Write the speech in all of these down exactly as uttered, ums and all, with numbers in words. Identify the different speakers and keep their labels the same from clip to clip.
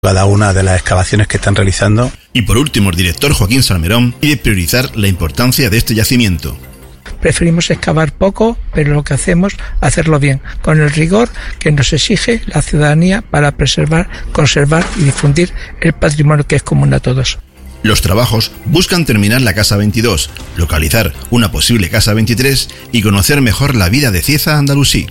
Speaker 1: cada una de las excavaciones que están realizando.
Speaker 2: Y por último, el director Joaquín Salmerón pide priorizar la importancia de este yacimiento.
Speaker 3: Preferimos excavar poco, pero lo que hacemos, hacerlo bien, con el rigor que nos exige la ciudadanía para preservar, conservar y difundir el patrimonio que es común a todos.
Speaker 2: Los trabajos buscan terminar la Casa veintidós, localizar una posible Casa veintitrés y conocer mejor la vida de Cieza andalusí.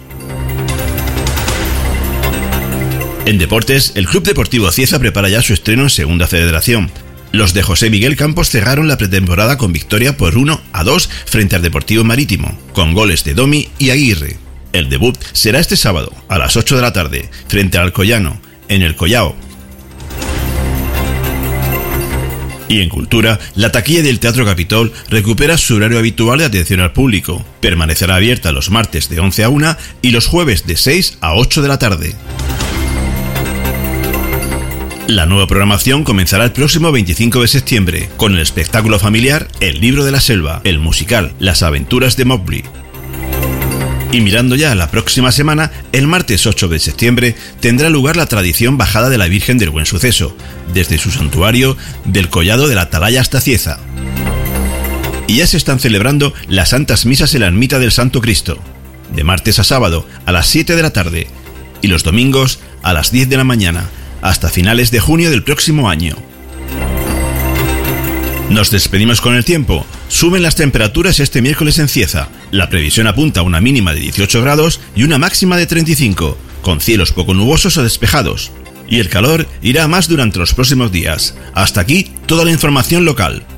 Speaker 2: En deportes, el Club Deportivo Cieza prepara ya su estreno en Segunda Federación. Los de José Miguel Campos cerraron la pretemporada con victoria por uno a dos frente al Deportivo Marítimo, con goles de Domi y Aguirre. El debut será este sábado, a las ocho de la tarde, frente al Alcoyano, en el Collao. Y en cultura, la taquilla del Teatro Capitol recupera su horario habitual de atención al público. Permanecerá abierta los martes de once a una y los jueves de seis a ocho de la tarde. La nueva programación comenzará el próximo veinticinco de septiembre, con el espectáculo familiar El Libro de la Selva, el musical Las Aventuras de Mowgli. Y mirando ya a la próxima semana, el martes ocho de septiembre tendrá lugar la tradición bajada de la Virgen del Buen Suceso, desde su santuario del Collado de la Atalaya hasta Cieza. Y ya se están celebrando las Santas Misas en la Ermita del Santo Cristo, de martes a sábado a las siete de la tarde y los domingos a las diez de la mañana, hasta finales de junio del próximo año. Nos despedimos con el tiempo. Suben las temperaturas este miércoles en Cieza. La previsión apunta a una mínima de dieciocho grados y una máxima de treinta y cinco, con cielos poco nubosos o despejados. Y el calor irá a más durante los próximos días. Hasta aquí toda la información local.